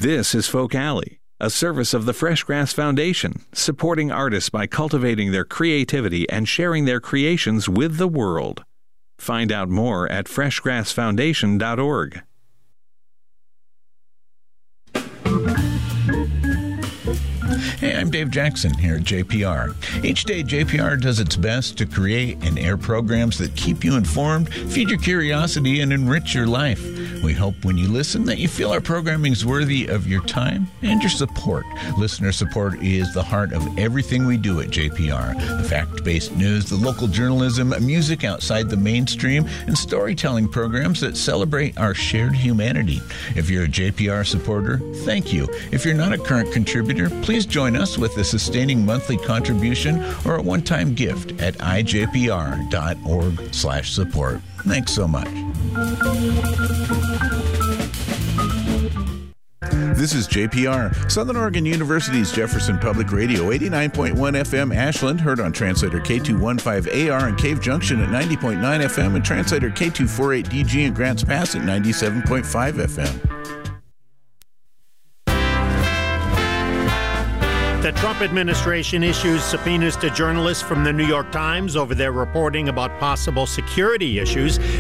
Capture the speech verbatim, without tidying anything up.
This is Folk Alley, a service of the Fresh Grass Foundation, supporting artists by cultivating their creativity and sharing their creations with the world. Find out more at fresh grass foundation dot org. Hey, I'm Dave Jackson here at J P R. Each day, J P R does its best to create and air programs that keep you informed, feed your curiosity, and enrich your life. We hope when you listen that you feel our programming is worthy of your time and your support. Listener support is the heart of everything we do at J P R. The fact-based news, the local journalism, music outside the mainstream, and storytelling programs that celebrate our shared humanity. If you're a J P R supporter, thank you. If you're not a current contributor, please join us with a sustaining monthly contribution or a one-time gift at i j p r dot org slash support. Thanks so much. This is J P R, Southern Oregon University's Jefferson Public Radio, eighty-nine point one F M Ashland, heard on translator K two fifteen A R in Cave Junction at ninety point nine F M, and translator K two forty-eight D G in Grants Pass at ninety-seven point five F M. The Trump administration issues subpoenas to journalists from the New York Times over their reporting about possible security issues